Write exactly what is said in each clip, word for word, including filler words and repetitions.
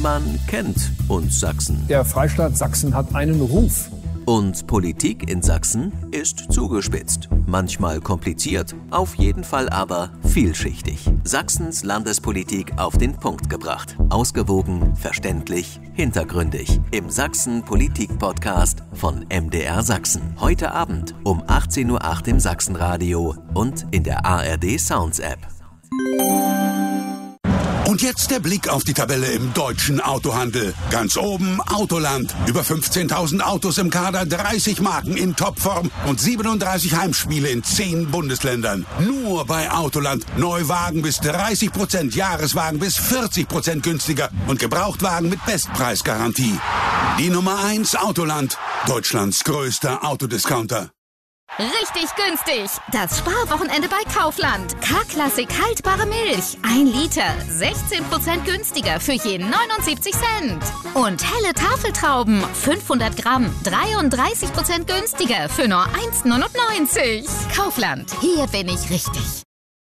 Man kennt uns Sachsen. Der Freistaat Sachsen hat einen Ruf. Und Politik in Sachsen ist zugespitzt, manchmal kompliziert, auf jeden Fall aber vielschichtig. Sachsens Landespolitik auf den Punkt gebracht. Ausgewogen, verständlich, hintergründig. Im Sachsen-Politik-Podcast von M D R Sachsen. Heute Abend um achtzehn Uhr acht im Sachsenradio und in der A R D Sounds App. Und jetzt der Blick auf die Tabelle im deutschen Autohandel. Ganz oben Autoland. Über fünfzehntausend Autos im Kader, dreißig Marken in Topform und siebenunddreißig Heimspiele in zehn Bundesländern. Nur bei Autoland. Neuwagen bis dreißig Prozent, Jahreswagen bis vierzig Prozent günstiger und Gebrauchtwagen mit Bestpreisgarantie. Die Nummer eins Autoland. Deutschlands größter Autodiscounter. Richtig günstig. Das Sparwochenende bei Kaufland. K-Klassik haltbare Milch. Ein Liter. sechzehn Prozent günstiger für je neunundsiebzig Cent. Und helle Tafeltrauben. fünfhundert Gramm. dreiunddreißig Prozent günstiger für nur eins neunundneunzig. Kaufland. Hier bin ich richtig.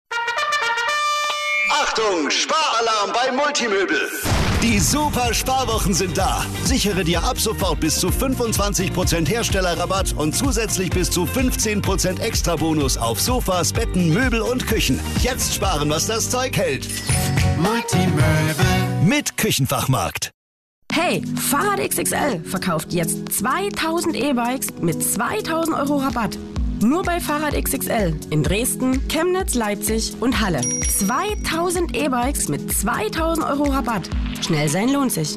Achtung, Sparalarm bei Multimöbel. Die super Sparwochen sind da. Sichere dir ab sofort bis zu fünfundzwanzig Prozent Herstellerrabatt und zusätzlich bis zu fünfzehn Prozent Extrabonus auf Sofas, Betten, Möbel und Küchen. Jetzt sparen, was das Zeug hält. Multimöbel mit Küchenfachmarkt. Hey, Fahrrad X X L verkauft jetzt zweitausend E-Bikes mit zweitausend Euro Rabatt. Nur bei Fahrrad X X L in Dresden, Chemnitz, Leipzig und Halle. zweitausend E-Bikes mit zweitausend Euro Rabatt. Schnell sein lohnt sich.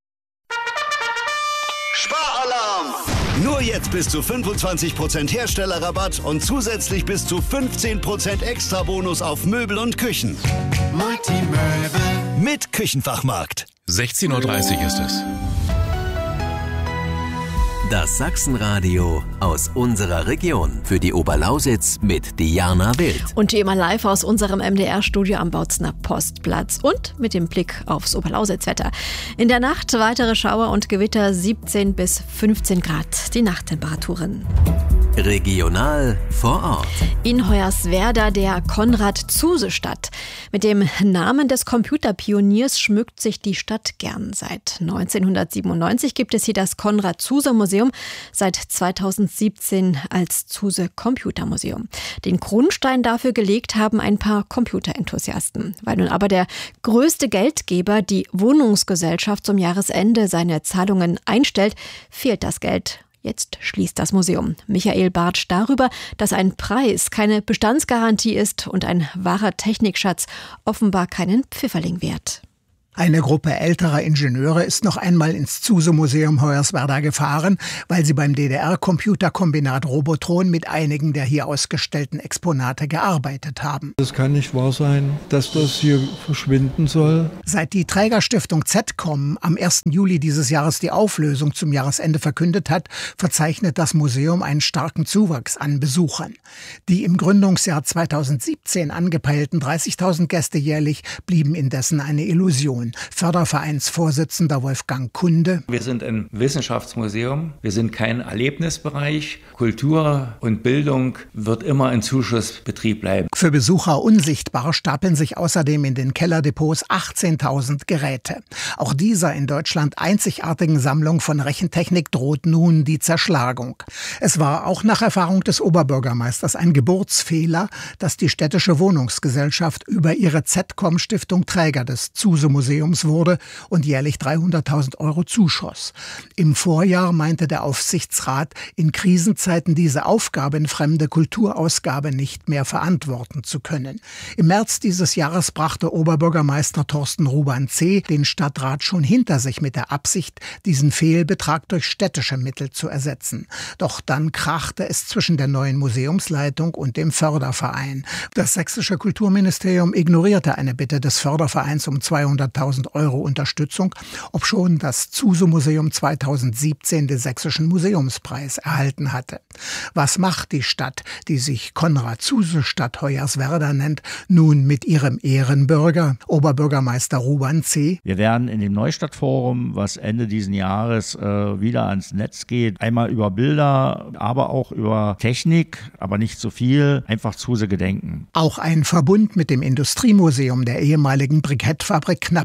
Sparalarm! Nur jetzt bis zu fünfundzwanzig Prozent Herstellerrabatt und zusätzlich bis zu fünfzehn Prozent Extrabonus auf Möbel und Küchen. Multimöbel mit Küchenfachmarkt. sechzehn Uhr dreißig ist es. Das Sachsenradio aus unserer Region. Für die Oberlausitz mit Diana Wild. Und wie immer live aus unserem M D R-Studio am Bautzener Postplatz und mit dem Blick aufs Oberlausitz-Wetter. In der Nacht weitere Schauer und Gewitter, siebzehn bis fünfzehn Grad, die Nachttemperaturen. Regional vor Ort. In Hoyerswerda der Konrad-Zuse-Stadt. Mit dem Namen des Computerpioniers schmückt sich die Stadt gern. Seit neunzehnhundertsiebenundneunzig gibt es hier das Konrad-Zuse-Museum, seit zweitausendsiebzehn als Zuse Computermuseum. Den Grundstein dafür gelegt haben ein paar Computerenthusiasten. Weil nun aber der größte Geldgeber, die Wohnungsgesellschaft, zum Jahresende seine Zahlungen einstellt, fehlt das Geld. Jetzt schließt das Museum. Michael Bartsch darüber, dass ein Preis keine Bestandsgarantie ist und ein wahrer Technikschatz offenbar keinen Pfifferling wert. Eine Gruppe älterer Ingenieure ist noch einmal ins Zuse-Museum Hoyerswerda gefahren, weil sie beim D D R-Computerkombinat Robotron mit einigen der hier ausgestellten Exponate gearbeitet haben. Es kann nicht wahr sein, dass das hier verschwinden soll. Seit die Trägerstiftung Z COM am ersten Juli dieses Jahres die Auflösung zum Jahresende verkündet hat, verzeichnet das Museum einen starken Zuwachs an Besuchern. Die im Gründungsjahr zweitausendsiebzehn angepeilten dreißigtausend Gäste jährlich blieben indessen eine Illusion. Fördervereinsvorsitzender Wolfgang Kunde. Wir sind ein Wissenschaftsmuseum, wir sind kein Erlebnisbereich. Kultur und Bildung wird immer ein Zuschussbetrieb bleiben. Für Besucher unsichtbar stapeln sich außerdem in den Kellerdepots achtzehntausend Geräte. Auch dieser in Deutschland einzigartigen Sammlung von Rechentechnik droht nun die Zerschlagung. Es war auch nach Erfahrung des Oberbürgermeisters ein Geburtsfehler, dass die städtische Wohnungsgesellschaft über ihre Z COM-Stiftung Träger des Zuse-Museums wurde und jährlich dreihunderttausend Euro zuschoss. Im Vorjahr meinte der Aufsichtsrat, in Krisenzeiten diese aufgabenfremde Kulturausgabe nicht mehr verantworten zu können. Im März dieses Jahres brachte Oberbürgermeister Thorsten Ruban-C. den Stadtrat schon hinter sich mit der Absicht, diesen Fehlbetrag durch städtische Mittel zu ersetzen. Doch dann krachte es zwischen der neuen Museumsleitung und dem Förderverein. Das sächsische Kulturministerium ignorierte eine Bitte des Fördervereins um zweihunderttausend Euro Unterstützung, obschon das Zuse-Museum zweitausendsiebzehn den sächsischen Museumspreis erhalten hatte. Was macht die Stadt, die sich Konrad-Zuse-Stadt Hoyerswerda nennt, nun mit ihrem Ehrenbürger, Oberbürgermeister Ruban-C.? Wir werden in dem Neustadtforum, was Ende diesen Jahres äh, wieder ans Netz geht, einmal über Bilder, aber auch über Technik, aber nicht so viel, einfach Zuse gedenken. Auch ein Verbund mit dem Industriemuseum der ehemaligen Brikettfabrik knapp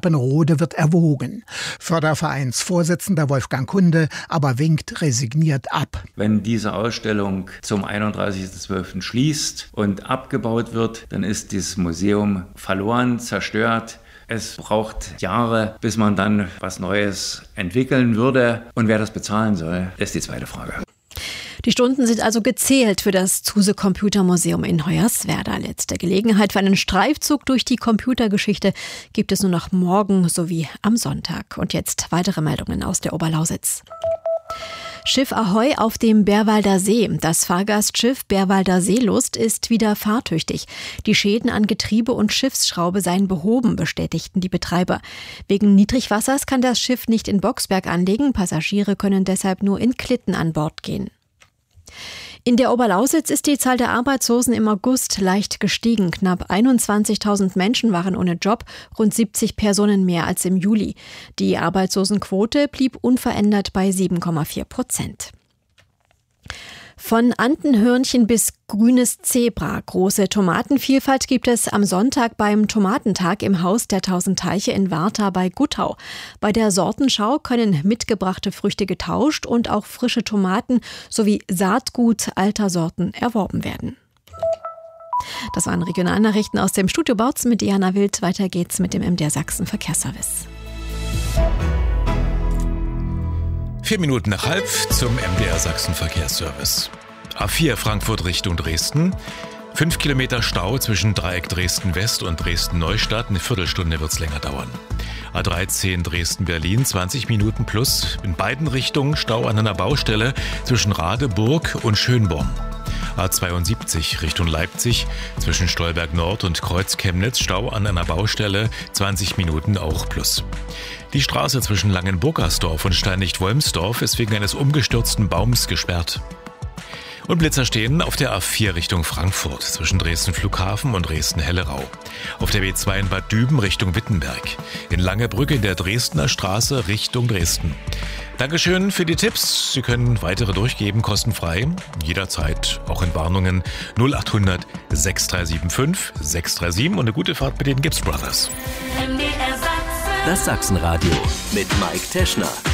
Papenrode wird erwogen. Fördervereinsvorsitzender Wolfgang Kunde aber winkt resigniert ab. Wenn diese Ausstellung zum einunddreißigsten zwölften schließt und abgebaut wird, dann ist dieses Museum verloren, zerstört. Es braucht Jahre, bis man dann was Neues entwickeln würde. Und wer das bezahlen soll, ist die zweite Frage. Die Stunden sind also gezählt für das Zuse Computermuseum in Hoyerswerda. Letzte Gelegenheit für einen Streifzug durch die Computergeschichte gibt es nur noch morgen sowie am Sonntag. Und jetzt weitere Meldungen aus der Oberlausitz. Schiff Ahoi auf dem Bärwalder See. Das Fahrgastschiff Bärwalder Seelust ist wieder fahrtüchtig. Die Schäden an Getriebe und Schiffsschraube seien behoben, bestätigten die Betreiber. Wegen Niedrigwassers kann das Schiff nicht in Boxberg anlegen. Passagiere können deshalb nur in Klitten an Bord gehen. In der Oberlausitz ist die Zahl der Arbeitslosen im August leicht gestiegen. Knapp einundzwanzigtausend Menschen waren ohne Job, rund siebzig Personen mehr als im Juli. Die Arbeitslosenquote blieb unverändert bei sieben Komma vier Prozent. Von Antenhörnchen bis grünes Zebra. Große Tomatenvielfalt gibt es am Sonntag beim Tomatentag im Haus der Tausend Teiche in Warta bei Guttau. Bei der Sortenschau können mitgebrachte Früchte getauscht und auch frische Tomaten sowie Saatgut alter Sorten erworben werden. Das waren Regionalnachrichten aus dem Studio Bautzen mit Diana Wild. Weiter geht's mit dem M D R Sachsen Verkehrsservice. Vier Minuten nach halb zum M D R Sachsen Verkehrsservice. A vier Frankfurt Richtung Dresden. Fünf Kilometer Stau zwischen Dreieck Dresden West und Dresden Neustadt. Eine Viertelstunde wird es länger dauern. A dreizehn Dresden-Berlin, zwanzig Minuten plus. In beiden Richtungen Stau an einer Baustelle zwischen Radeburg und Schönborn. A zweiundsiebzig Richtung Leipzig, zwischen Stolberg Nord und Kreuz Chemnitz, Stau an einer Baustelle, zwanzig Minuten auch plus. Die Straße zwischen Langenburgersdorf und Steinlicht-Wolmsdorf ist wegen eines umgestürzten Baums gesperrt. Und Blitzer stehen auf der A vier Richtung Frankfurt, zwischen Dresden Flughafen und Dresden-Hellerau. Auf der B zwei in Bad Düben Richtung Wittenberg. In Langebrücke in der Dresdner Straße Richtung Dresden. Dankeschön für die Tipps. Sie können weitere durchgeben, kostenfrei. Jederzeit, auch in Warnungen null achthundert sechs drei sieben fünf sechs drei sieben und eine gute Fahrt mit den Gibbs Brothers. Das Sachsenradio mit Mike Teschner.